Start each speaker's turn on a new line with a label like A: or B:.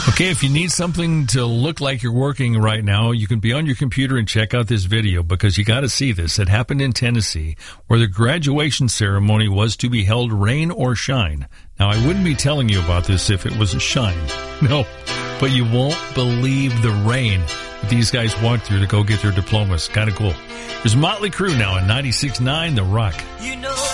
A: Okay, if you need something to look like you're working right now, you can be on your computer and check out this video because you got to see this. It happened in Tennessee where the graduation ceremony was to be held rain or shine. Now, I wouldn't be telling you about this if it was a shine. No, but you won't believe the rain that these guys walked through to go get their diplomas. Kind of cool. There's Motley Crue now on 96.9 The Rock.
B: You know